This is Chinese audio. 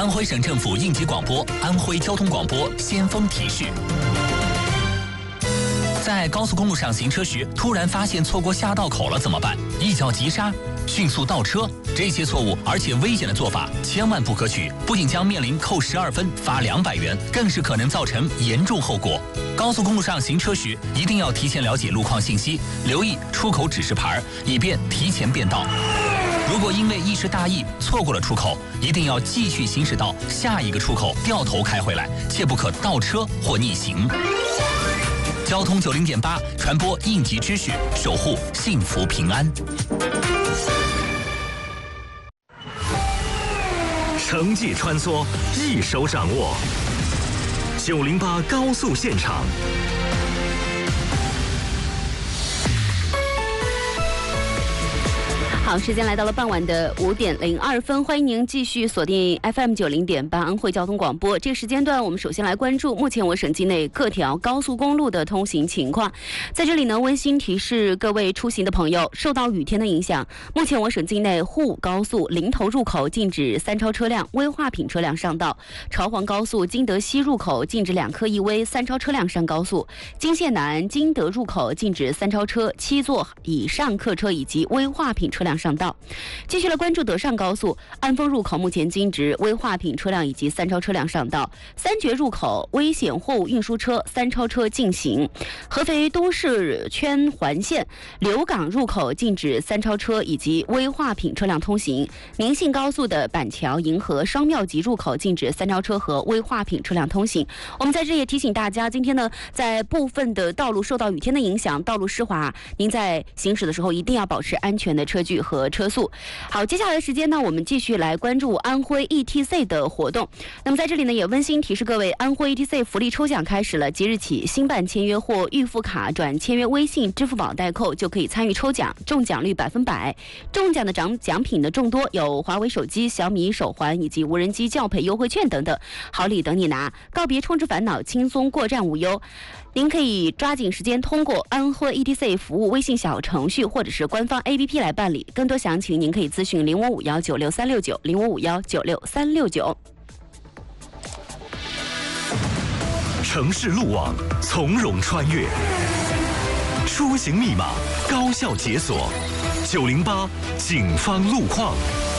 安徽省政府应急广播、安徽交通广播先锋提示：在高速公路上行车时，突然发现错过下道口了怎么办？一脚急刹，迅速倒车，这些错误而且危险的做法千万不可取，不仅将面临扣12分、罚200元，更是可能造成严重后果。高速公路上行车时，一定要提前了解路况信息，留意出口指示牌，以便提前变道。如果因为一时大意错过了出口，一定要继续行驶到下一个出口，掉头开回来，切不可倒车或逆行。交通90.8传播应急知识，守护幸福平安。 城际穿梭，一手掌握。908高速现场。 好，时间来到了傍晚的5点02分，欢迎您继续锁定 FM 90.8安徽交通广播。这个时间段，我们首先来关注目前我省境内各条高速公路的通行情况。在这里呢，温馨提示各位出行的朋友，受到雨天的影响，目前我省境内沪高速临潼入口禁止3超车辆、危化品车辆上道；朝黄高速金德西入口禁止2客1危3超车辆上高速；金线南金德入口禁止3超车、7座以上客车以及危化品车辆上道。继续来关注德上高速安丰入口，目前禁止危化品车辆以及3超车辆上道；三绝入口危险货物运输车、3超车禁行；合肥都市圈环线刘港入口禁止3超车以及危化品车辆通行；宁信高速的板桥银河双庙集入口禁止3超车和危化品车辆通行。我们在这里也提醒大家，今天呢，在部分的道路受到雨天的影响，道路湿滑，您在行驶的时候一定要保持安全的车距和车速。好，接下来的时间呢，我们继续来关注安徽 ETC 的活动。那么在这里呢，也温馨提示各位，安徽 ETC 福利抽奖开始了，即日起新办签约或预付卡转签约微信、支付宝代扣就可以参与抽奖，中奖率100%。中奖的奖品的众多，有华为手机、小米手环以及无人机教培优惠券等等，好礼等你拿，告别充值烦恼，轻松过站无忧。您可以抓紧时间通过安徽 ETC 服务微信小程序或者是官方 APP 来办理，更多详情您可以咨询0551963690 0551963690。 城市路网从容穿越，出行密码高效解锁，908警方路况。